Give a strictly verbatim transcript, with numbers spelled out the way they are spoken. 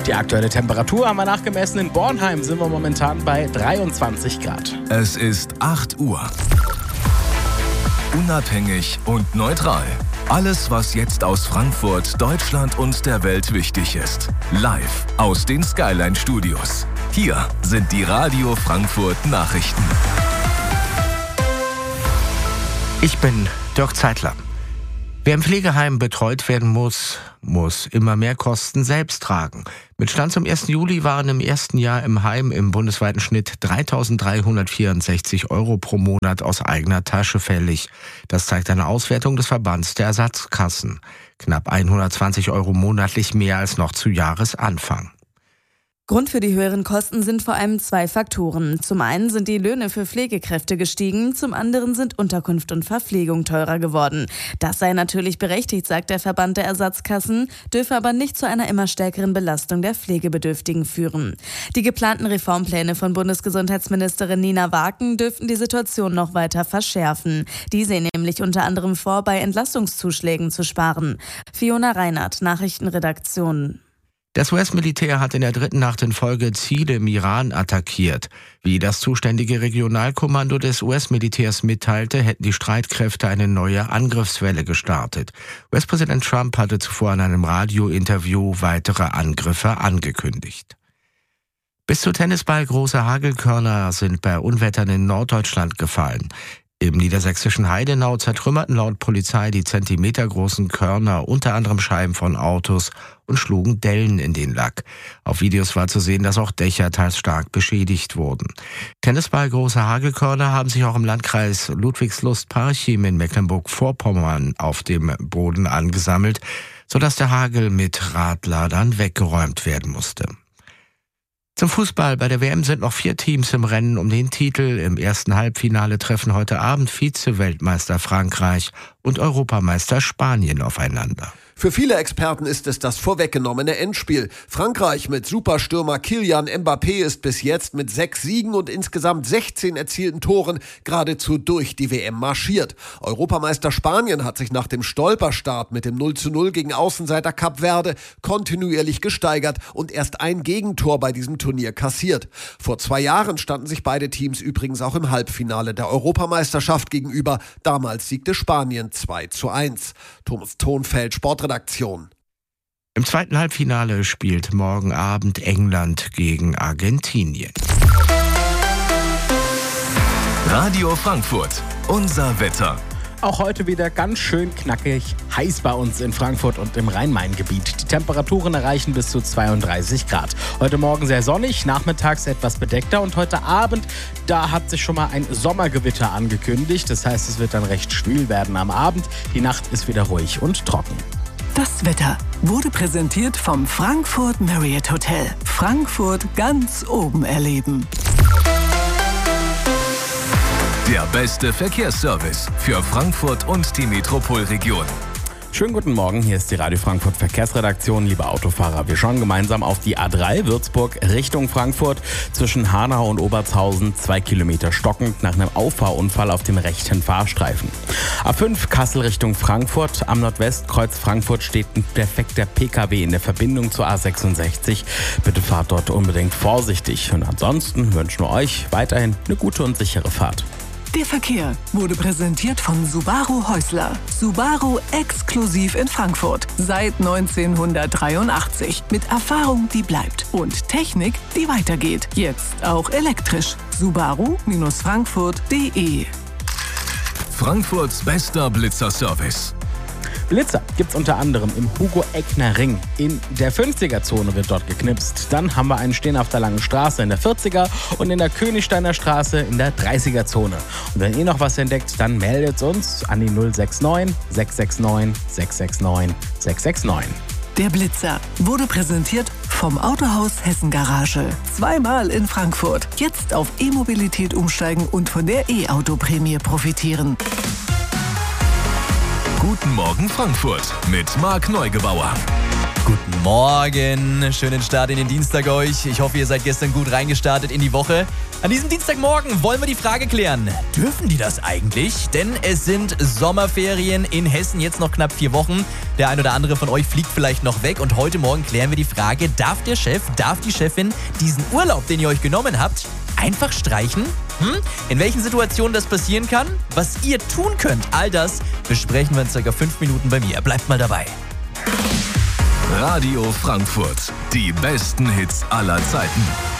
Die aktuelle Temperatur haben wir nachgemessen. In Bornheim sind wir momentan bei dreiundzwanzig Grad. Es ist acht Uhr. Unabhängig und neutral. Alles, was jetzt aus Frankfurt, Deutschland und der Welt wichtig ist. Live aus den Skyline Studios. Hier sind die Radio Frankfurt Nachrichten. Ich bin Dirk Zeitler. Wer im Pflegeheim betreut werden muss, muss immer mehr Kosten selbst tragen. Mit Stand zum ersten Juli waren im ersten Jahr im Heim im bundesweiten Schnitt dreitausenddreihundertvierundsechzig Euro pro Monat aus eigener Tasche fällig. Das zeigt eine Auswertung des Verbands der Ersatzkassen. Knapp hundertzwanzig Euro monatlich mehr als noch zu Jahresanfang. Grund für die höheren Kosten sind vor allem zwei Faktoren. Zum einen sind die Löhne für Pflegekräfte gestiegen, zum anderen sind Unterkunft und Verpflegung teurer geworden. Das sei natürlich berechtigt, sagt der Verband der Ersatzkassen, dürfe aber nicht zu einer immer stärkeren Belastung der Pflegebedürftigen führen. Die geplanten Reformpläne von Bundesgesundheitsministerin Nina Waken dürften die Situation noch weiter verschärfen. Die sehen nämlich unter anderem vor, bei Entlastungszuschlägen zu sparen. Fiona Reinhardt, Nachrichtenredaktion. Das U S-Militär hat in der dritten Nacht in Folge Ziele im Iran attackiert. Wie das zuständige Regionalkommando des U S-Militärs mitteilte, hätten die Streitkräfte eine neue Angriffswelle gestartet. U S-Präsident Trump hatte zuvor in einem Radiointerview weitere Angriffe angekündigt. Bis zu Tennisball große Hagelkörner sind bei Unwettern in Norddeutschland gefallen. Im niedersächsischen Heidenau zertrümmerten laut Polizei die zentimetergroßen Körner unter anderem Scheiben von Autos und schlugen Dellen in den Lack. Auf Videos war zu sehen, dass auch Dächer teils stark beschädigt wurden. Tennisball große Hagelkörner haben sich auch im Landkreis Ludwigslust-Parchim in Mecklenburg-Vorpommern auf dem Boden angesammelt, sodass der Hagel mit Radladern weggeräumt werden musste. Zum Fußball. Bei der W M sind noch vier Teams im Rennen um den Titel. Im ersten Halbfinale treffen heute Abend Vize-Weltmeister Frankreich und Europameister Spanien aufeinander. Für viele Experten ist es das vorweggenommene Endspiel. Frankreich mit Superstürmer Kylian Mbappé ist bis jetzt mit sechs Siegen und insgesamt sechzehn erzielten Toren geradezu durch die W M marschiert. Europameister Spanien hat sich nach dem Stolperstart mit dem null zu null gegen Außenseiter Kap Verde kontinuierlich gesteigert und erst ein Gegentor bei diesem Turnier kassiert. Vor zwei Jahren standen sich beide Teams übrigens auch im Halbfinale der Europameisterschaft gegenüber. Damals siegte Spanien zwei zu eins. Thomas Thonfeld, Sportredaktion. Im zweiten Halbfinale spielt morgen Abend England gegen Argentinien. Radio Frankfurt, unser Wetter. Auch heute wieder ganz schön knackig heiß bei uns in Frankfurt und im Rhein-Main-Gebiet. Die Temperaturen erreichen bis zu zweiunddreißig Grad. Heute Morgen sehr sonnig, nachmittags etwas bedeckter und heute Abend, da hat sich schon mal ein Sommergewitter angekündigt. Das heißt, es wird dann recht schwül werden am Abend. Die Nacht ist wieder ruhig und trocken. Das Wetter wurde präsentiert vom Frankfurt Marriott Hotel. Frankfurt ganz oben erleben. Der beste Verkehrsservice für Frankfurt und die Metropolregion. Schönen guten Morgen, hier ist die Radio Frankfurt Verkehrsredaktion. Liebe Autofahrer, wir schauen gemeinsam auf die A drei Würzburg Richtung Frankfurt. Zwischen Hanau und Obertshausen zwei Kilometer stockend nach einem Auffahrunfall auf dem rechten Fahrstreifen. A fünf Kassel Richtung Frankfurt. Am Nordwestkreuz Frankfurt steht ein perfekter P K W in der Verbindung zur A sechsundsechzig. Bitte fahrt dort unbedingt vorsichtig. Und ansonsten wünschen wir euch weiterhin eine gute und sichere Fahrt. Der Verkehr wurde präsentiert von Subaru Häusler. Subaru exklusiv in Frankfurt. Seit neunzehnhundertdreiundachtzig. Mit Erfahrung, die bleibt. Und Technik, die weitergeht. Jetzt auch elektrisch. Subaru Frankfurt punkt de. Frankfurts bester Blitzer-Service. Blitzer gibt's unter anderem im Hugo-Eckner-Ring. In der fünfziger-Zone wird dort geknipst. Dann haben wir einen stehen auf der Langen Straße in der vierziger und in der Königsteiner Straße in der dreißiger-Zone. Und wenn ihr noch was entdeckt, dann meldet uns an die null sechs neun sechs sechs neun sechs sechs neun sechs sechs neun. Der Blitzer wurde präsentiert vom Autohaus Hessen Garage. Zweimal in Frankfurt. Jetzt auf E-Mobilität umsteigen und von der E-Auto-Prämie profitieren. Guten Morgen Frankfurt mit Marc Neugebauer. Guten Morgen, schönen Start in den Dienstag euch. Ich hoffe, ihr seid gestern gut reingestartet in die Woche. An diesem Dienstagmorgen wollen wir die Frage klären, dürfen die das eigentlich? Denn es sind Sommerferien in Hessen, jetzt noch knapp vier Wochen. Der ein oder andere von euch fliegt vielleicht noch weg und heute Morgen klären wir die Frage, darf der Chef, darf die Chefin diesen Urlaub, den ihr euch genommen habt, einfach streichen? Hm? In welchen Situationen das passieren kann? Was ihr tun könnt, all das besprechen wir in circa fünf Minuten bei mir. Bleibt mal dabei. Radio Frankfurt. Die besten Hits aller Zeiten.